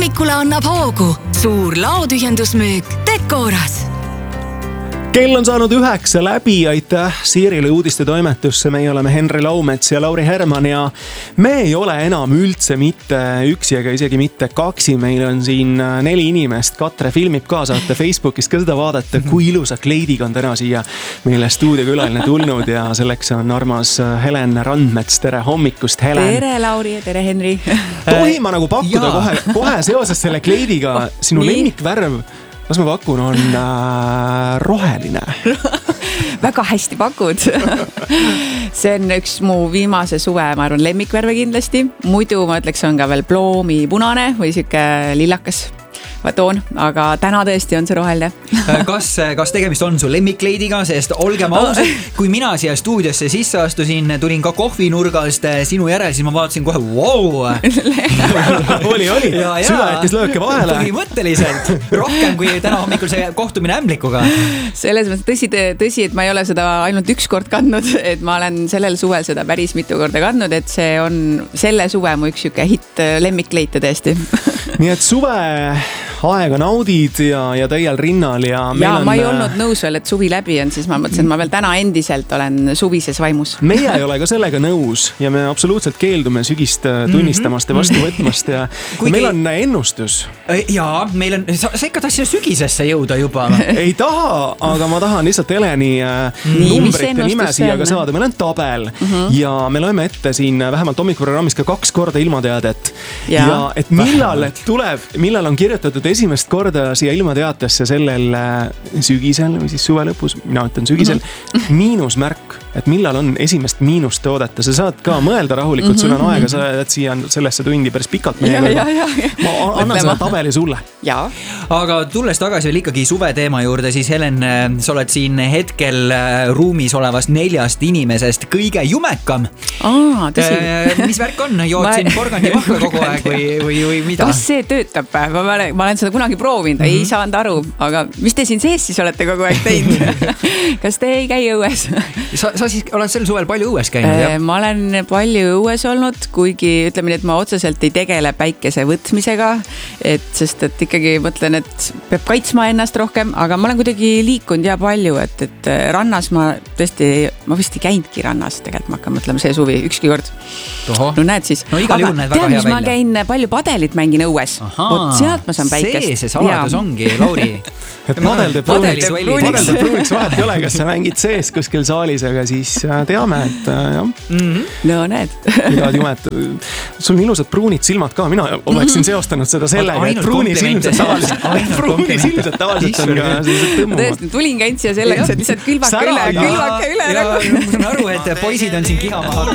hommikule annab hoogu suur laotühjendusmüük Decoras. Kell on saanud 9 läbi, aitäh Siirile uudiste toimetusse. Meie oleme Henri Laumets ja Lauri Herman ja me ei ole enam üldse mitte üksi ega isegi mitte kaksi. Meil on siin 4 inimest. Katre filmib ka, saate Facebookis ka seda vaadata, kui ilusa kleidiga on täna siia meile stuudiokülaline tulnud ja selleks on armas Helen Randmets. Tere hommikust, Helen! Tere Lauri ja tere Henri! Tohi ma nagu pakkuda kohe seoses selle kleidiga sinu lemmikvärv? Kas ma pakun, on roheline? Väga hästi pakud. See on üks mu viimase suve, ma arvan, lemmikvärve kindlasti. Muidu ma ütleks, on ka veel ploomi punane või siuke lillakas toon, aga täna tõesti on see roheline. Kas tegemist on su lemmikkleidiga, sest olgem ausad, kui mina siia stuudiosse sisse astusin, tulin ka kohvinurgast sinu järel, siis ma vaatasin kohe, wow! Oli. Süda jättis lööke vahele. Põhimõtteliselt rohkem kui täna hommikul see kohtumine ämblikuga. Selles mõttes tõsi, et ma ei ole seda ainult üks kord kandnud, et ma olen sellel suvel seda päris mitu korda kandnud, et see on selle suve mu üks siuke hitt lemmikleite tõesti. Nii et suve aega naudid ja täiel rinnal ja ma ei olnud nõus veel, et suvi läbi on, siis ma mõtlesin, et ma veel täna endiselt olen suvises vaimus. Meie ei ole ka sellega nõus ja me absoluutselt keeldume sügist tunnistamast ja vastu võtmast ja meil on ennustus. Jaa, meil on, sa ikka tahtsid sügisesse jõuda juba. Ei taha, aga ma tahan lihtsalt Heleni numbrite nime siia ka saada. Meil on tabel ja me loeme ette siin vähemalt hommikuprogrammis ka 2 korda ilmateadet. Ja et millal on kirjutatud esimest korda siia ilmateatesse sellel sügisel või siis suve lõpus, mina ütlen sügisel, miinusmärk, et millal on esimest miinust toodeta. Sa saad ka mõelda rahulikult, sul on aega, sa oled siia sellesse tundi päris pikalt meiega. Ma annan seda tabeli sulle. Jaa. Aga tulles tagasi veel ikkagi suve teema juurde, siis Helen, sa oled siin hetkel ruumis olevast 4 inimesest kõige jumekam. Tõsi. Mis värk on? Jood siin porgandi vahve kogu aeg või mida? Kas see töötab? Ma olen seda kunagi proovinud, ei saanud aru, aga mis te siin sees siis olete kogu aeg teinud? Kas te ei käi õues? Sa siis oled sel suvel palju õues käinud, jah? Ma olen palju õues olnud, kuigi ütleme, et ma otseselt ei tegele päikese võtmisega, sest et ikkagi mõtlen, et peab kaitsma ennast rohkem, aga ma olen kuidagi liikunud ja palju, et rannas ma vist ei käinudki rannas, tegelikult ma hakkan mõtlema see suvi ükski kord. Toho. No näed siis. No igal juhul näed väga hea välja. Ma käin palju padelit mängin õues. Sealt ma saan päikest. See saladus ongi, Lauri. Et padelde pruuniks vahet ei ole, kas sa mängid sees kuskil saalis, aga siis teame, et jah. No näed. Midad jumet. Sul on ilusad pruunid silmad ka. Mina oleksin seostanud seda sellega, et pruunisilmsed tavaliselt on ka sellised tõmmumad. Tõesti, tulin käinud siia selleks, et lihtsalt külvake üle. Ma saan aru, et poisid on siin kihama hakanud.